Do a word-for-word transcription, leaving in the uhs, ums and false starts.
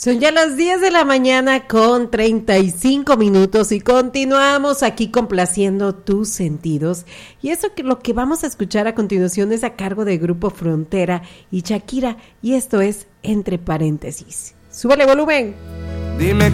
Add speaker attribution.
Speaker 1: Son ya las diez de la mañana con treinta y cinco minutos y continuamos aquí complaciendo tus sentidos. Y eso que lo que vamos a escuchar a continuación es a cargo de Grupo Frontera y Shakira, y esto es Entre Paréntesis. ¡Súbele volumen!
Speaker 2: Dime